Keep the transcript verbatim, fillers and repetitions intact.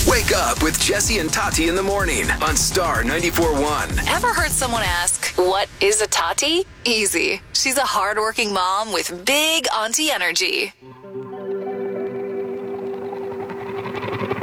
Wake up with Jesse and Tati in the morning on Star ninety-four point one. Ever heard someone ask, what is a Tati? Easy. She's a hardworking mom with big auntie energy.